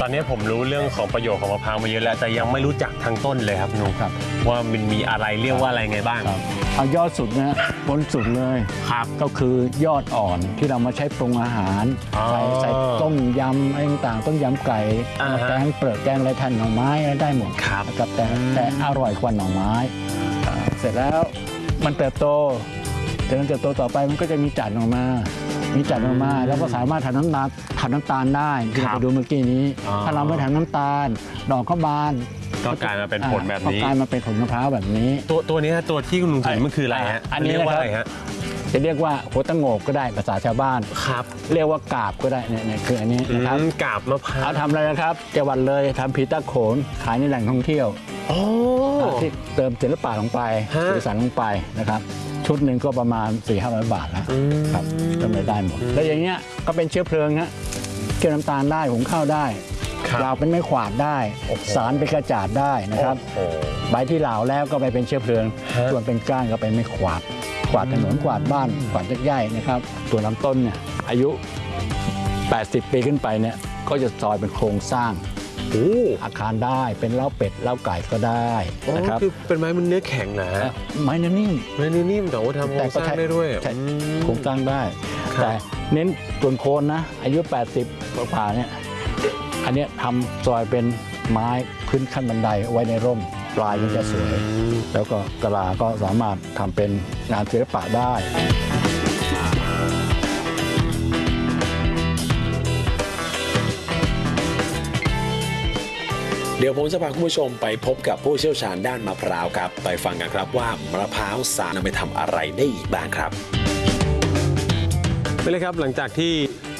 อนนี้ผมรู้เรื่องของประโยชน์ของมะพร้าวมาเยอะแล้วแต่ยังไม่รู้จักทางต้นเลยครับลุงครับว่ามันมีอะไรเรียกว่าอะไรไงบ้างเอายอดสุดนะบนสุดเลยครับก็คือยอดอ่อนที่เรามาใช้ปรุงอาหารใส่ต้มยำอะไรต่างๆต้มยำไก่แกงเปลือกแกงอะไรแทนหน่อไม้ได้หมดนะครับแต่อร่อยกว่าหน่อไม้เสร็จแล้วมันเติบโตต่อไปมันก็จะมีจัดออกมาแล้วก็สามารถทำน้ำตาลได้ที่เราไปดูเมื่อกี้นี้ถ้าเราไม่ทำน้ำตาลดอกข้าวบานก็กลายมาเป็นผลแบบนี้กลายมาเป็นผลมะพร้าวแบบนี้ตัวนี้ตัวที่คุณลุงถือมันคืออะไรฮะอันนี้เรียกว่าอะไรฮะจะเรียกว่าหัวตะโงกก็ได้ภาษาชาวบ้านครับเรียกว่ากาบก็ได้เนี่ยคืออันนี้นะครับกาบมะพร้าวทำอะไรนะครับจังหวัดเลยทำผีตะโขนขายในแหล่งท่องเที่ยวที่เติมศิลปะลงไปสีสันลงไปนะครับชุดหนึ่งก็ประมาณ 400-500 บาทแล้วครับทำได้หมดแล้วอย่างเงี้ยก็เป็นเชื้อเพลิงฮะเกี่ยวน้ำตาลได้หุงข้าวได้เหลาเป็นไม้ขวาดได้สารเป็นกระจาดได้นะครับใบที่เหลาแล้วก็ไปเป็นเชื้อเพลิงส่วนเป็นก้านก็เป็นไม้ขวาดถนนกวาดบ้านกวาดใหญ่ๆนะครับตัวลำต้นเนี่ยอายุ80 ปีขึ้นไปเนี่ยก็จะซอยเป็นโครงสร้างอาคารได้เป็นเล้าเป็ดเล้าไก่ก็ได้นะครับคือเป็นไม้มันเนื้อแข็งนะไม้เนื้อนิ่มแต่ว่าทำโครงสร้างได้ด้วยโครงสร้างได้แต่เน้นส่วนโคนนะอายุ80กว่าเนี่ยอันนี้ทำซอยเป็นไม้ขึ้นขั้นบันไดไว้ในร่มปลายมันจะสวยแล้วก็กะลาก็สามารถทำเป็นงานศิลปะได้เดี๋ยวผมจะพาคุณผู้ชมไปพบกับผู้เชี่ยวชาญด้านมะพร้าวครับไปฟังกันครับว่ามะพร้าวสามารถนำไปทำอะไรได้อีกบ้างครับไปเลยครับหลังจากที่